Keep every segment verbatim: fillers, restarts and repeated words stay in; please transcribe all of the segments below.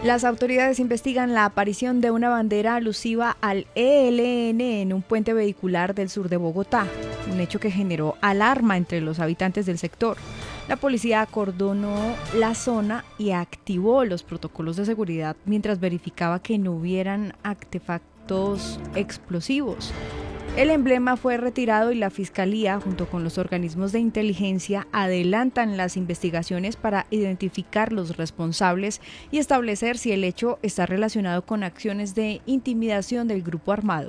Las autoridades investigan la aparición de una bandera alusiva al E L N en un puente vehicular del sur de Bogotá, un hecho que generó alarma entre los habitantes del sector. La policía acordonó la zona y activó los protocolos de seguridad mientras verificaba que no hubieran artefactos explosivos. El emblema fue retirado y la Fiscalía, junto con los organismos de inteligencia, adelantan las investigaciones para identificar los responsables y establecer si el hecho está relacionado con acciones de intimidación del grupo armado.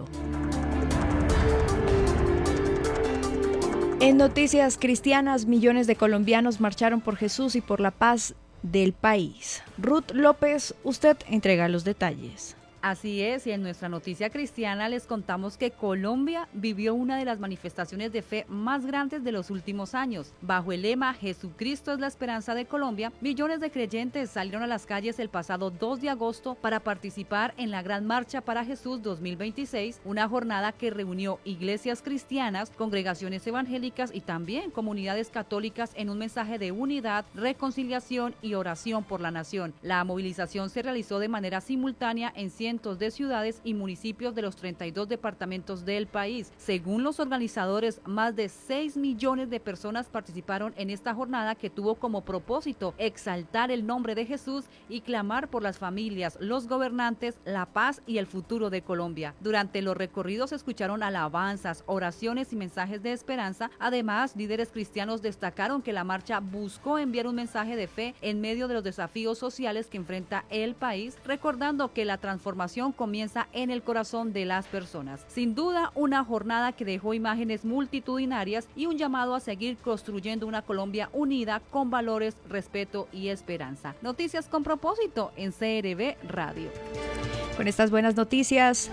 En noticias cristianas, millones de colombianos marcharon por Jesús y por la paz del país. Ruth López, usted entrega los detalles. Así es, y en nuestra noticia cristiana les contamos que Colombia vivió una de las manifestaciones de fe más grandes de los últimos años. Bajo el lema Jesucristo es la esperanza de Colombia, millones de creyentes salieron a las calles el pasado dos de agosto para participar en la Gran Marcha para Jesús dos mil veintiséis, una jornada que reunió iglesias cristianas, congregaciones evangélicas y también comunidades católicas en un mensaje de unidad, reconciliación y oración por la nación. La movilización se realizó de manera simultánea en cientos de ciudades y municipios de los treinta y dos departamentos del país. Según los organizadores, más de seis millones de personas participaron en esta jornada que tuvo como propósito exaltar el nombre de Jesús y clamar por las familias, los gobernantes, la paz y el futuro de Colombia. Durante los recorridos se escucharon alabanzas, oraciones y mensajes de esperanza. Además, líderes cristianos destacaron que la marcha buscó enviar un mensaje de fe en medio de los desafíos sociales que enfrenta el país, recordando que la transformación comienza en el corazón de las personas. Sin duda, una jornada que dejó imágenes multitudinarias y un llamado a seguir construyendo una Colombia unida con valores, respeto y esperanza. Noticias con propósito en C R V Radio. Con estas buenas noticias,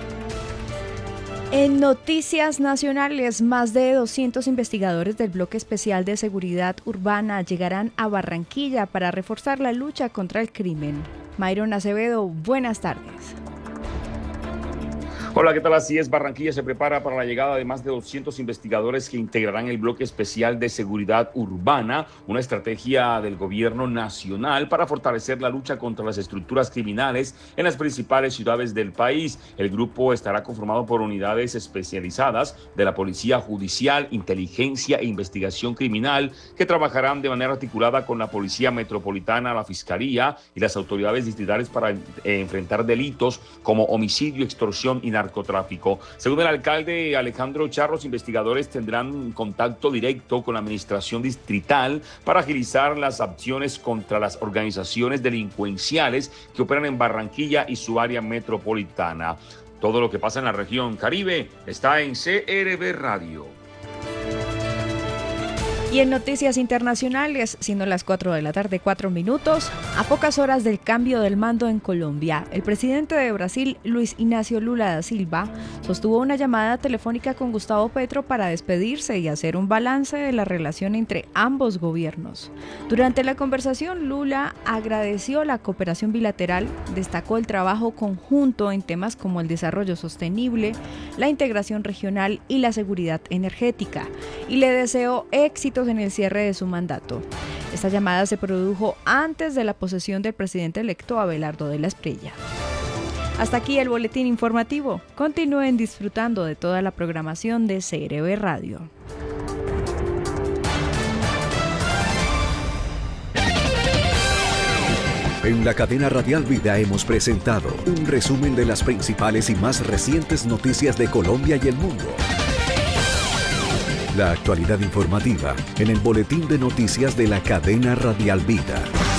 en noticias nacionales, más de doscientos investigadores del Bloque Especial de Seguridad Urbana llegarán a Barranquilla para reforzar la lucha contra el crimen. Mayron Acevedo, buenas tardes. Hola, ¿qué tal? Así es, Barranquilla se prepara para la llegada de más de doscientos investigadores que integrarán el Bloque Especial de Seguridad Urbana, una estrategia del gobierno nacional para fortalecer la lucha contra las estructuras criminales en las principales ciudades del país. El grupo estará conformado por unidades especializadas de la Policía Judicial, Inteligencia e Investigación Criminal, que trabajarán de manera articulada con la Policía Metropolitana, la Fiscalía y las autoridades distritales para eh, enfrentar delitos como homicidio, extorsión y narcotráfico. narcotráfico. Según el alcalde Alejandro Charro, los investigadores tendrán contacto directo con la administración distrital para agilizar las acciones contra las organizaciones delincuenciales que operan en Barranquilla y su área metropolitana. Todo lo que pasa en la región Caribe está en C R V Radio. Y en noticias internacionales, siendo las cuatro de la tarde, cuatro minutos, a pocas horas del cambio del mando en Colombia, el presidente de Brasil, Luis Ignacio Lula da Silva, sostuvo una llamada telefónica con Gustavo Petro para despedirse y hacer un balance de la relación entre ambos gobiernos. Durante la conversación, Lula agradeció la cooperación bilateral, destacó el trabajo conjunto en temas como el desarrollo sostenible, la integración regional y la seguridad energética, y le deseó éxito en el cierre de su mandato. Esta llamada se produjo antes de la posesión del presidente electo Abelardo de la Espriella. Hasta aquí el boletín informativo. Continúen disfrutando de toda la programación de C R V Radio. En la cadena Radial Vida hemos presentado un resumen de las principales y más recientes noticias de Colombia y el mundo. La actualidad informativa en el boletín de noticias de la cadena Radial Vida.